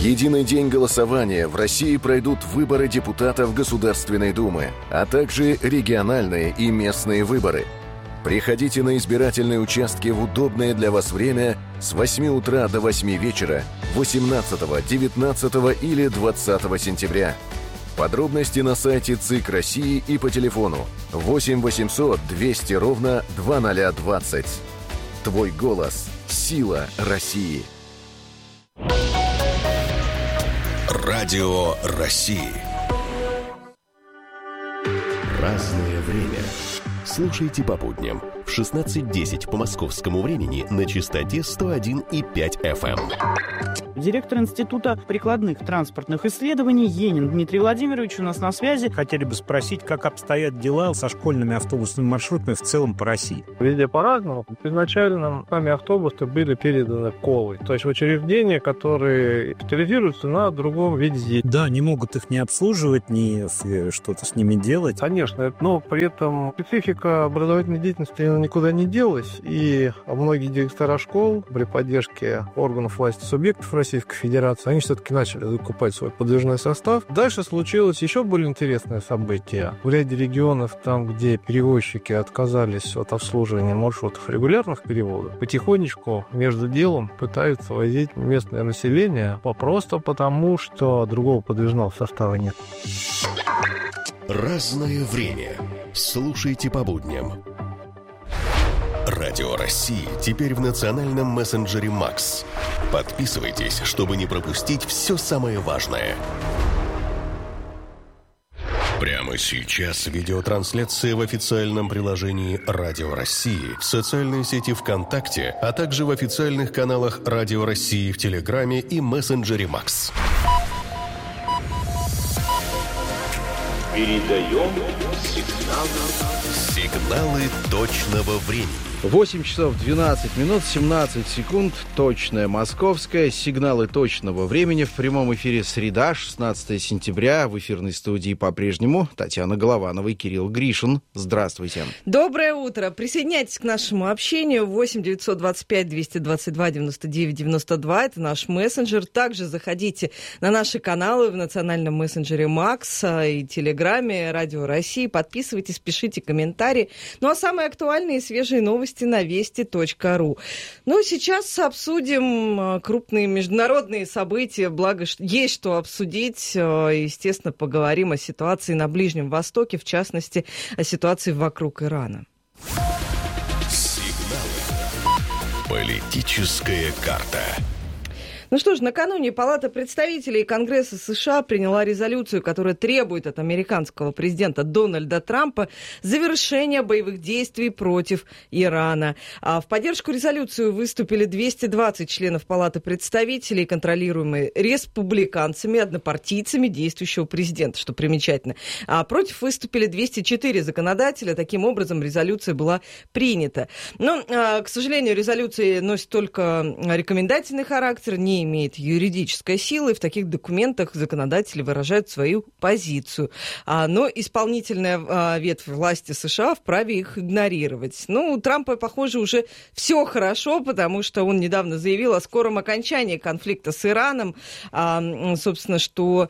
единый день голосования в России пройдут выборы депутатов Государственной Думы, а также региональные и местные выборы. Приходите на избирательные участки в удобное для вас время с 8 утра до 8 вечера 18, 19 или 20 сентября. Подробности на сайте ЦИК России и по телефону 8 800 200 ровно 2020. Твой голос – сила России. Радио России. Разное время. Слушайте по будням в 16:10 по московскому времени на частоте 101,5 FM. Директор Института прикладных транспортных исследований Енин Дмитрий Владимирович у нас на связи. Хотели бы спросить, как обстоят дела со школьными автобусными маршрутами в целом по России. Везде по-разному. Изначально сами автобусы были переданы КОЛы, то есть в учреждения, которые специализируются на другом виде деятельности. Да, не могут их не обслуживать, ни что-то с ними делать. Конечно, но при этом специфика образовательной деятельности никуда не делась, и многие директора школ при поддержке органов власти субъектов Российской Федерации, они все-таки начали закупать свой подвижной состав. Дальше случилось еще более интересное событие. В ряде регионов, там, где перевозчики отказались от обслуживания маршрутов регулярных переводов, потихонечку между делом пытаются возить местное население просто потому, что другого подвижного состава нет. Разное время. Слушайте по будням. Радио России теперь в национальном мессенджере Макс. Подписывайтесь, чтобы не пропустить все самое важное. Прямо сейчас видеотрансляция в официальном приложении Радио России, в социальной сети ВКонтакте, а также в официальных каналах Радио России в Телеграме и мессенджере Макс. Передаем сигналы точного времени. 8 часов 12 минут 17 секунд. Точное московское. Сигналы точного времени. В прямом эфире среда, 16 сентября. В эфирной студии по-прежнему Татьяна Голованова и Кирилл Гришин. Здравствуйте. Доброе утро. Присоединяйтесь к нашему общению. 8 925 222 99 92. Это наш мессенджер. Также заходите на наши каналы в национальном мессенджере Макс и Телеграме Радио России. Подписывайтесь, пишите комментарии. Ну а самые актуальные и свежие новости на вести.ру. Ну, сейчас обсудим крупные международные события, благо есть что обсудить. Естественно, поговорим о ситуации на Ближнем Востоке, в частности, о ситуации вокруг Ирана. Сигналы. Политическая карта. Ну что ж, накануне Палата представителей Конгресса США приняла резолюцию, которая требует от американского президента Дональда Трампа завершения боевых действий против Ирана. А в поддержку резолюции выступили 220 членов Палаты представителей, контролируемые республиканцами, однопартийцами действующего президента, что примечательно. А против выступили 204 законодателя. Таким образом, резолюция была принята. Но, к сожалению, резолюция носит только рекомендательный характер, не имеет юридической силы. В таких документах законодатели выражают свою позицию. Но исполнительная ветвь власти США вправе их игнорировать. Ну, у Трампа, похоже, уже все хорошо, потому что он недавно заявил о скором окончании конфликта с Ираном. Собственно, что...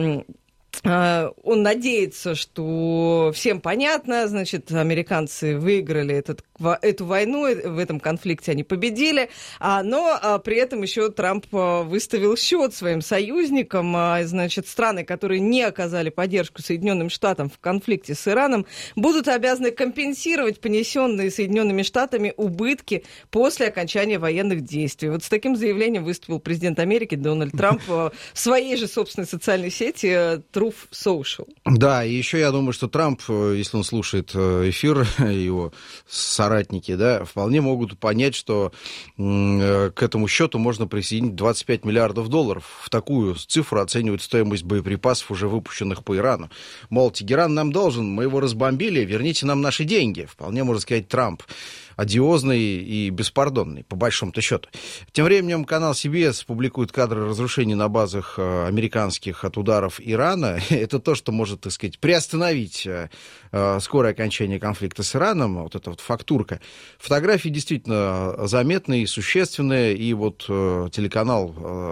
Он надеется, что всем понятно, значит, американцы выиграли эту войну, в этом конфликте они победили, но при этом еще Трамп выставил счет своим союзникам, значит, страны, которые не оказали поддержку Соединенным Штатам в конфликте с Ираном, будут обязаны компенсировать понесенные Соединенными Штатами убытки после окончания военных действий. Вот с таким заявлением выступил президент Америки Дональд Трамп в своей же собственной социальной сети Truth Social. Да, и еще я думаю, что Трамп, если он слушает эфир, его соратники, да, вполне могут понять, что к этому счету можно присоединить 25 миллиардов долларов. В такую цифру оценивают стоимость боеприпасов, уже выпущенных по Ирану. Мол, Тегеран нам должен, мы его разбомбили, верните нам наши деньги. Вполне можно сказать Трамп. одиозный и беспардонный, по большому-то счету. Тем временем канал CBS публикует кадры разрушений на базах американских от ударов Ирана. Это то, что может, так сказать, приостановить скорое окончание конфликта с Ираном. Вот эта вот фактурка. Фотографии действительно заметные и существенные. И вот телеканал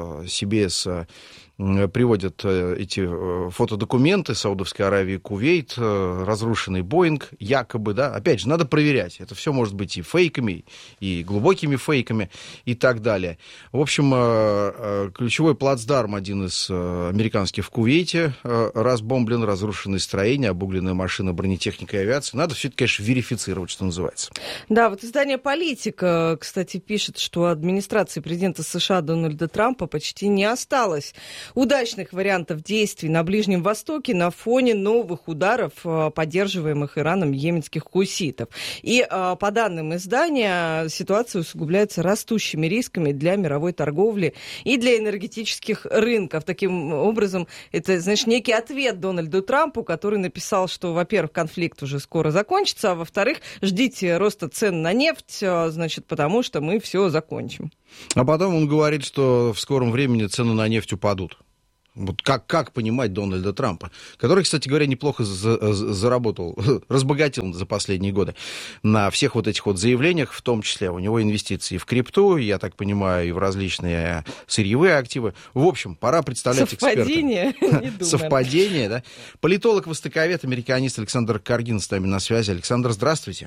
CBS приводят эти фотодокументы Саудовской Аравии, Кувейт, разрушенный Боинг, якобы, да, опять же, надо проверять, это все может быть и фейками, и глубокими фейками, и так далее. В общем, ключевой плацдарм, один из американских в Кувейте, разбомблен, разрушенные строения, обугленная машина, бронетехника и авиация. Надо все это, конечно, верифицировать, что называется. Да, вот издание «Политика», кстати, пишет, что администрации президента США Дональда Трампа почти не осталось удачных вариантов действий на Ближнем Востоке на фоне новых ударов, поддерживаемых Ираном йеменских хуситов. И по данным издания, ситуация усугубляется растущими рисками для мировой торговли и для энергетических рынков. Таким образом, это, знаешь, некий ответ Дональду Трампу, который написал, что, во-первых, конфликт уже скоро закончится, а во-вторых, ждите роста цен на нефть, значит, потому что мы все закончим. А потом он говорит, что в скором времени цены на нефть упадут. Вот как понимать Дональда Трампа, который, кстати говоря, неплохо заработал, разбогател за последние годы на всех вот этих вот заявлениях, в том числе у него инвестиции в крипту, я так понимаю, и в различные сырьевые активы. В общем, пора представлять экспертов. Совпадение, да? Политолог-востоковед, американист Александр Каргин с нами на связи. Александр, здравствуйте.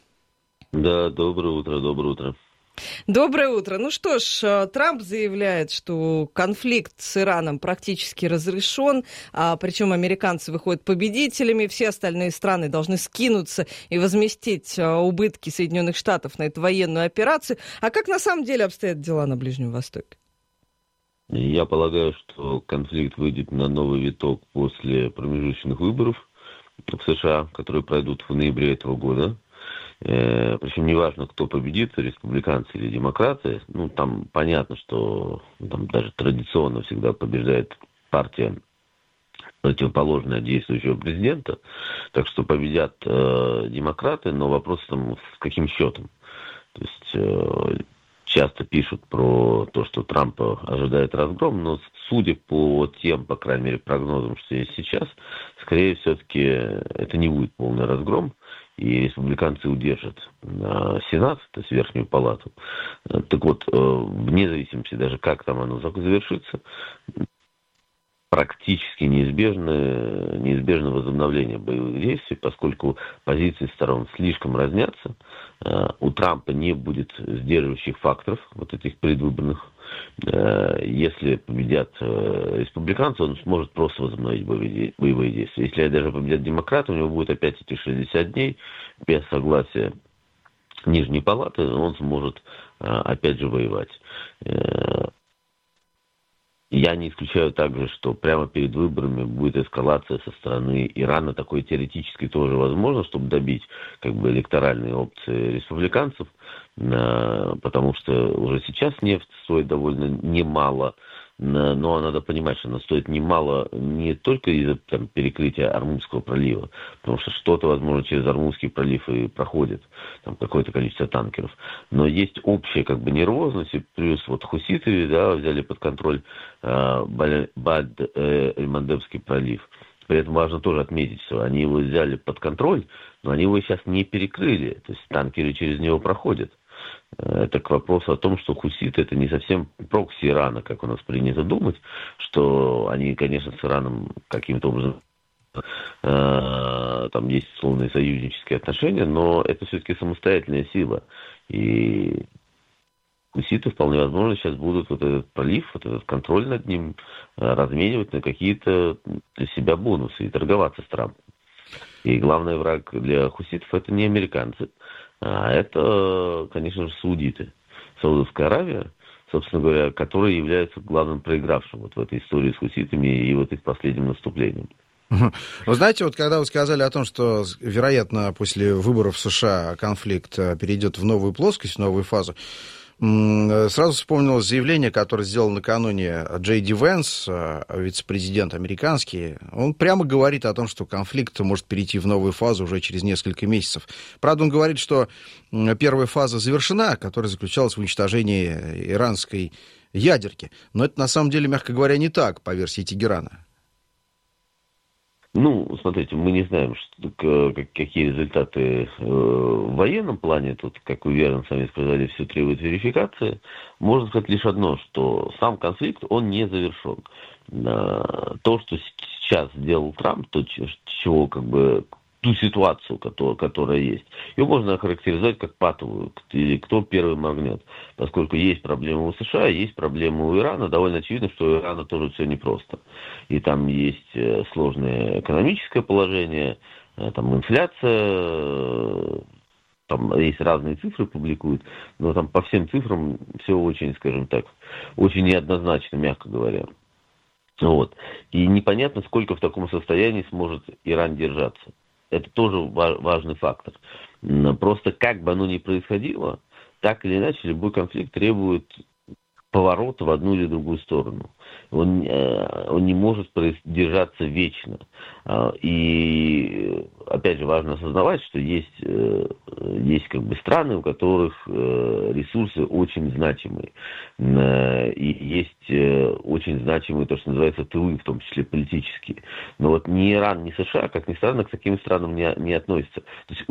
Да, доброе утро. Доброе утро. Ну что ж, Трамп заявляет, что конфликт с Ираном практически разрешен, причем американцы выходят победителями, все остальные страны должны скинуться и возместить убытки Соединенных Штатов на эту военную операцию. А как на самом деле обстоят дела на Ближнем Востоке? Я полагаю, что конфликт выйдет на новый виток после промежуточных выборов в США, которые пройдут в ноябре этого года. Причем неважно, кто победит, республиканцы или демократы. Ну, там понятно, что там даже традиционно всегда побеждает партия, противоположная действующего президента. Так что победят демократы, но вопрос там с каким счетом. То есть часто пишут про то, что Трампа ожидает разгром, но судя по тем, по крайней мере, прогнозам, что есть сейчас, скорее все-таки это не будет полный разгром. И республиканцы удержат Сенат, то есть Верхнюю Палату. Так вот, вне зависимости даже, как там оно завершится, практически неизбежно возобновление боевых действий, поскольку позиции сторон слишком разнятся. У Трампа не будет сдерживающих факторов, вот этих предвыборных. Если победят республиканцы, он сможет просто возобновить боевые действия. Если даже победят демократы, у него будет опять эти 60 дней без согласия Нижней Палаты, он сможет опять же воевать. Я не исключаю также, что прямо перед выборами будет эскалация со стороны Ирана, такой теоретически тоже возможно, чтобы добить как бы электоральные опции республиканцев, потому что уже сейчас нефть стоит довольно немало, но надо понимать, что она стоит немало не только из-за перекрытия Ормузского пролива, потому что что-то, возможно, через Ормузский пролив и проходит, там какое-то количество танкеров, но есть общая как бы нервозность, и плюс вот хуситы, да, взяли под контроль Баб-эль-Мандебский пролив. При этом важно тоже отметить, что они его взяли под контроль, но они его сейчас не перекрыли, то есть танкеры через него проходят. Это к вопросу о том, что хуситы это не совсем прокси Ирана, как у нас принято думать, что они, конечно, с Ираном каким-то образом там есть условные союзнические отношения, но это все-таки самостоятельная сила. И хуситы вполне возможно сейчас будут вот этот пролив, вот этот контроль над ним разменивать на какие-то для себя бонусы и торговаться с Трампом. И главный враг для хуситов это не американцы, а это, конечно же, саудиты. Саудовская Аравия, собственно говоря, которая является главным проигравшим вот в этой истории с хуситами и вот их последним наступлением. Вы знаете, вот когда вы сказали о том, что, вероятно, после выборов в США конфликт перейдет в новую плоскость, в новую фазу, Сразу вспомнилось заявление, которое сделал накануне Джей Ди Венс, вице-президент американский. Он прямо говорит о том, что конфликт может перейти в новую фазу уже через несколько месяцев. Правда, он говорит, что первая фаза завершена, которая заключалась в уничтожении иранской ядерки. Но это, на самом деле, мягко говоря, не так, по версии Тегерана. Ну, смотрите, мы не знаем, какие результаты в военном плане. Тут, как вы верно сами сказали, все требует верификации. Можно сказать лишь одно, что сам конфликт, он не завершен. То, что сейчас сделал Трамп, чего как бы ту ситуацию, которая есть, ее можно охарактеризовать как патовую, или кто первый моргнет. Поскольку есть проблемы у США, есть проблемы у Ирана, довольно очевидно, что у Ирана тоже все непросто. И там есть сложное экономическое положение, там инфляция, там есть разные цифры публикуют, но там по всем цифрам все очень, скажем так, очень неоднозначно, мягко говоря. Вот. И непонятно, сколько в таком состоянии сможет Иран держаться. Это тоже важный фактор. Просто как бы оно ни происходило, так или иначе любой конфликт требует поворота в одну или другую сторону. Он не может держаться вечно. И, опять же, важно осознавать, что есть как бы страны, у которых ресурсы очень значимые. И есть очень значимые, то, что называется, тылы, в том числе политические. Но вот ни Иран, ни США, как ни странно, к таким странам не относятся. То есть